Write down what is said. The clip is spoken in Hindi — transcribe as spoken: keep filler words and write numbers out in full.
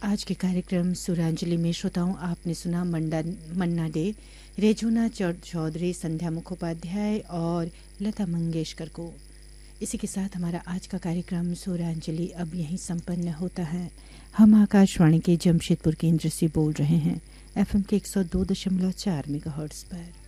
आज के कार्यक्रम सुरांजलि में श्रोताओं आपने सुना मंडा मन्ना डे, रेजोना चौधरी, संध्या मुखोपाध्याय और लता मंगेशकर को। इसी के साथ हमारा आज का कार्यक्रम सुरांजलि अब यहीं संपन्न होता है। हम आकाशवाणी के जमशेदपुर केंद्र से बोल रहे हैं एफएम के एक सौ दो दशमलव चार मेगाहर्ट्ज़ पर।